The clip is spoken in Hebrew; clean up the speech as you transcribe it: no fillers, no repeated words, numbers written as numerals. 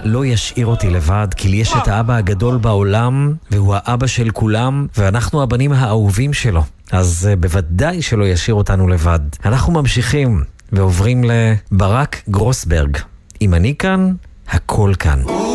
לא ישאיר אותי לבד, כי לי יש את האבא הגדול בעולם, והוא האבא של כולם, ואנחנו הבנים האהובים שלו. אז בוודאי שלא ישאיר אותנו לבד. אנחנו ממשיכים ועוברים לברק גרוסברג. אם אני כאן, הכל כאן.